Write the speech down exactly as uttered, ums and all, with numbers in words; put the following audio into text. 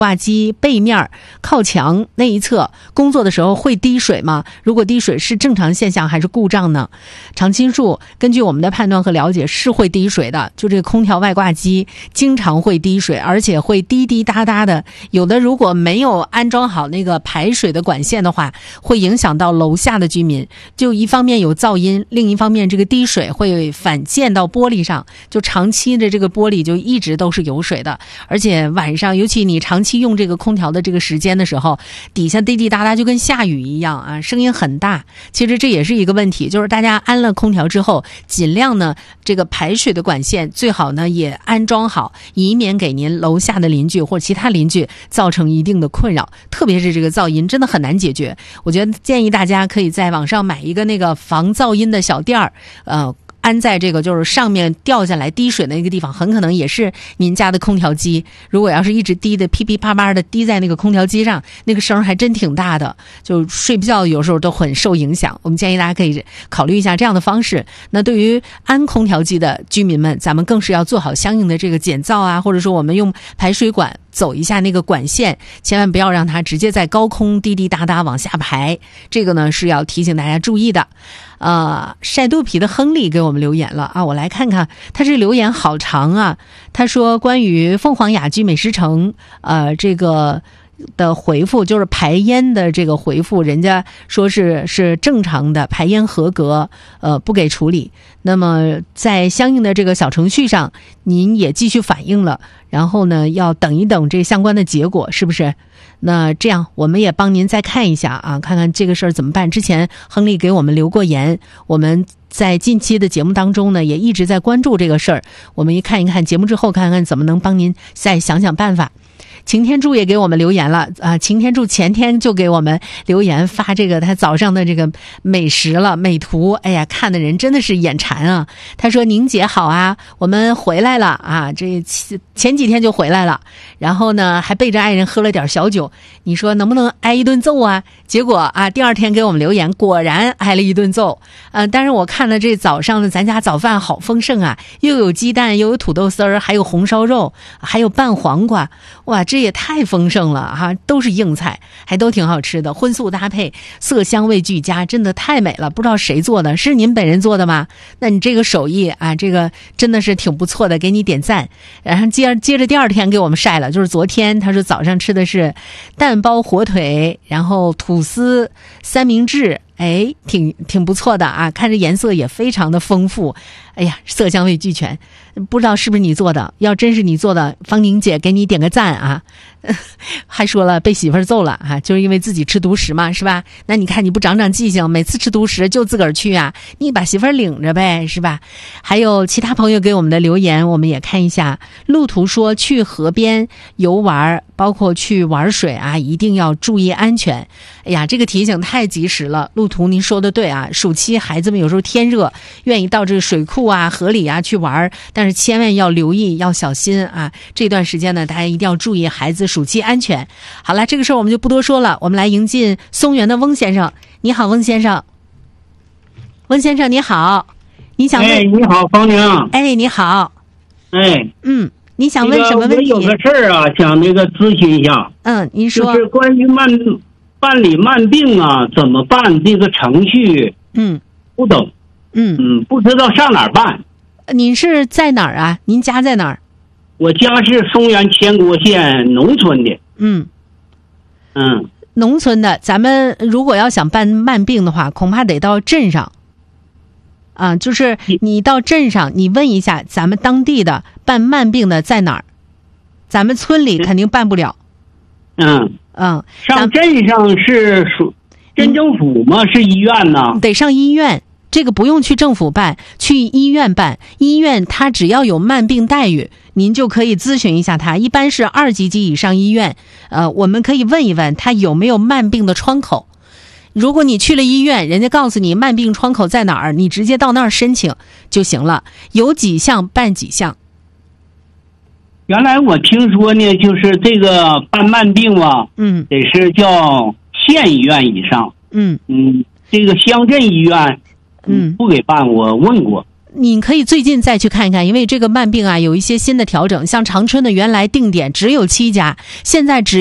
挂机背面靠墙那一侧工作的时候会滴水吗？如果滴水是正常现象还是故障呢？常青树根据我们的判断和了解是会滴水的，就这个空调外挂机经常会滴水，而且会滴滴答答的，有的如果没有安装好那个排水的管线的话，会影响到楼下的居民，就一方面有噪音，另一方面这个滴水会反溅到玻璃上，就长期的这个玻璃就一直都是有水的，而且晚上尤其你长期用这个空调的这个时间的时候，底下滴滴答答就跟下雨一样啊，声音很大。其实这也是一个问题，就是大家安了空调之后，尽量呢这个排水的管线最好呢也安装好，以免给您楼下的邻居或其他邻居造成一定的困扰。特别是这个噪音真的很难解决，我觉得建议大家可以在网上买一个那个防噪音的小垫儿，呃安在这个就是上面掉下来滴水的那个地方，很可能也是您家的空调机。如果要是一直滴的噼噼啪啪的滴在那个空调机上，那个声还真挺大的，就睡觉有时候都很受影响。我们建议大家可以考虑一下这样的方式。那对于安空调机的居民们，咱们更是要做好相应的这个减噪啊，或者说我们用排水管走一下那个管线，千万不要让它直接在高空滴滴答答往下排，这个呢是要提醒大家注意的。呃，晒肚皮的亨利给我们留言了啊，我来看看，他这留言好长啊。他说关于凤凰雅居美食城呃这个的回复，就是排烟的这个回复，人家说是是正常的，排烟合格，呃不给处理。那么在相应的这个小程序上您也继续反映了，然后呢要等一等这相关的结果，是不是？那这样我们也帮您再看一下啊，看看这个事儿怎么办。之前亨利给我们留过言，我们在近期的节目当中呢也一直在关注这个事儿，我们一看一看节目之后，看看怎么能帮您再想想办法。擎天柱也给我们留言了啊！擎天柱前天就给我们留言发这个他早上的这个美食了美图，哎呀，看的人真的是眼馋啊！他说：“宁姐好啊，我们回来了啊，这前几天就回来了，然后呢还背着爱人喝了点小酒，你说能不能挨一顿揍啊？”结果啊，第二天给我们留言，果然挨了一顿揍。呃，但是我看了这早上的咱家早饭好丰盛啊，又有鸡蛋，又有土豆丝儿，还有红烧肉，还有拌黄瓜，哇！这也太丰盛了哈，都是硬菜，还都挺好吃的，荤素搭配，色香味俱佳，真的太美了。不知道谁做的，是您本人做的吗？那你这个手艺啊，这个真的是挺不错的，给你点赞。然后接接着第二天给我们晒了，就是昨天他说早上吃的是蛋包火腿，然后吐司三明治，哎，挺挺不错的啊，看着颜色也非常的丰富，哎呀，色香味俱全。不知道是不是你做的，要真是你做的，方宁姐给你点个赞啊。还说了被媳妇儿揍了啊，就是因为自己吃独食嘛，是吧？那你看你不长长记性，每次吃独食就自个儿去啊，你把媳妇儿领着呗，是吧？还有其他朋友给我们的留言，我们也看一下。路途说去河边游玩，包括去玩水啊，一定要注意安全。哎呀，这个提醒太及时了，路途您说的对啊，暑期孩子们有时候天热，愿意到这个水库啊、河里啊去玩，但是千万要留意，要小心啊。这段时间呢，大家一定要注意孩子暑期安全。好了，这个事儿我们就不多说了，我们来迎进松原的翁先生。你好，翁先生。翁先生你好，你想问？ 哎，你好，方宁。 哎，你好。 哎， 嗯，你想问什么问题？ 那个、我有个事儿啊，想那个咨询一下。 嗯，您说。 就是关于慢办理慢病啊，怎么办？这个程序， 嗯， 不懂。 嗯嗯，不知道上哪儿办。 您是在哪儿啊？您家在哪儿？ 我家是松原千国县农村的。 嗯嗯， 农村的，咱们如果要想办慢病的话，恐怕得到镇上。啊，就是你到镇上，你问一下咱们当地的办慢病的在哪儿，咱们村里肯定办不了。 嗯嗯， 上镇上是属镇政府吗？是医院呢？ 得上医院。这个不用去政府办，去医院办。医院它只要有慢病待遇，您就可以咨询一下他，一般是二级及以上医院，呃，我们可以问一问他有没有慢病的窗口。如果你去了医院，人家告诉你慢病窗口在哪儿，你直接到那儿申请就行了，有几项办几项。 原来我听说呢，就是这个办慢病啊， 嗯， 得是叫县医院以上， 嗯嗯，这个乡镇医院。嗯，不给办，我问过。 你可以最近再去看一看，因为这个慢病啊有一些新的调整，像长春的原来定点只有七家，现在只